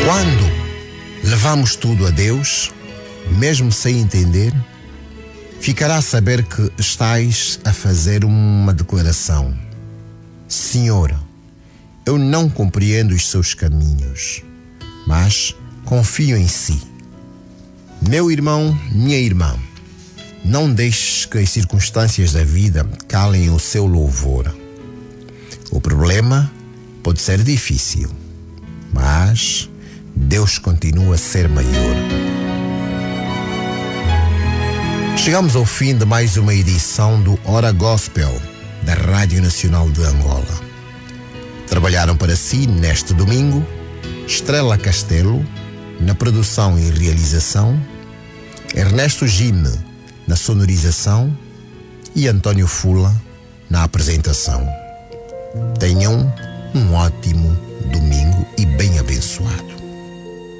Quando levamos tudo a Deus, mesmo sem entender, ficará a saber que estás a fazer uma declaração. Senhor, eu não compreendo os seus caminhos, mas confio em si. Meu irmão, minha irmã, não deixes que as circunstâncias da vida calem o seu louvor. O problema pode ser difícil, mas Deus continua a ser maior. Chegamos ao fim de mais uma edição do Hora Gospel da Rádio Nacional de Angola. Trabalharam para si neste domingo Estrela Castelo na produção e realização, Ernesto Gime na sonorização e António Fula na apresentação. Tenham um ótimo domingo